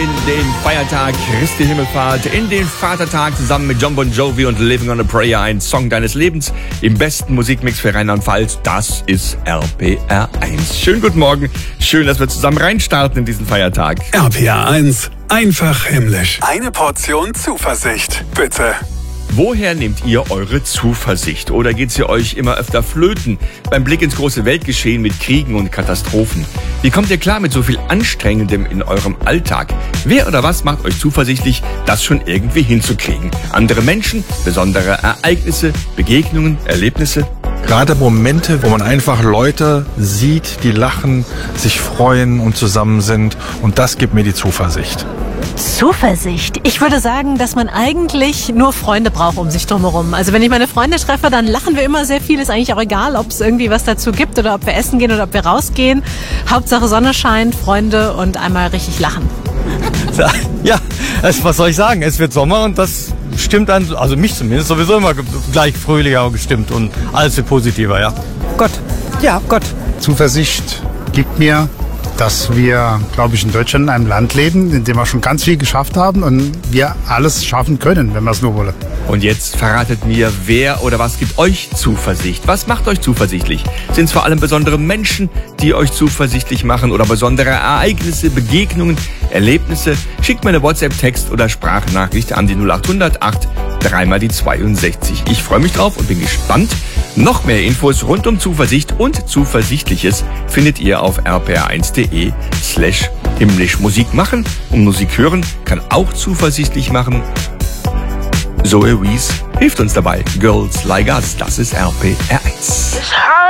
In den Feiertag Christi Himmelfahrt, in den Vatertag zusammen mit John Bon Jovi und Living on a Prayer, ein Song deines Lebens im besten Musikmix für Rheinland-Pfalz. Das ist RPR 1. Schönen guten Morgen, schön, dass wir zusammen reinstarten in diesen Feiertag. RPR 1, einfach himmlisch. Eine Portion Zuversicht, bitte. Woher nehmt ihr eure Zuversicht? Oder geht sie euch immer öfter flöten beim Blick ins große Weltgeschehen mit Kriegen und Katastrophen? Wie kommt ihr klar mit so viel Anstrengendem in eurem Alltag? Wer oder was macht euch zuversichtlich, das schon irgendwie hinzukriegen? Andere Menschen, besondere Ereignisse, Begegnungen, Erlebnisse? Gerade Momente, wo man einfach Leute sieht, die lachen, sich freuen und zusammen sind. Und das gibt mir die Zuversicht. Zuversicht. Ich würde sagen, dass man eigentlich nur Freunde braucht um sich drumherum. Also wenn ich meine Freunde treffe, dann lachen wir immer sehr viel. Ist eigentlich auch egal, ob es irgendwie was dazu gibt oder ob wir essen gehen oder ob wir rausgehen. Hauptsache Sonne scheint, Freunde und einmal richtig lachen. Ja, was soll ich sagen? Es wird Sommer und das stimmt dann, also mich zumindest, sowieso immer gleich fröhlicher und gestimmt und alles wird positiver, ja. Gott. Ja, Gott. Zuversicht gibt mir, dass wir, glaube ich, in Deutschland in einem Land leben, in dem wir schon ganz viel geschafft haben und wir alles schaffen können, wenn wir es nur wollen. Und jetzt verratet mir, wer oder was gibt euch Zuversicht? Was macht euch zuversichtlich? Sind es vor allem besondere Menschen, die euch zuversichtlich machen oder besondere Ereignisse, Begegnungen, Erlebnisse? Schickt mir eine WhatsApp-Text oder Sprachnachricht an die 0800 8 3 mal die 62. Ich freue mich drauf und bin gespannt. Noch mehr Infos rund um Zuversicht und Zuversichtliches findet ihr auf rpr1.de/himmlisch. Musik machen und Musik hören kann auch zuversichtlich machen. Zoe Wees hilft uns dabei. Girls Like Us, das ist RPR 1.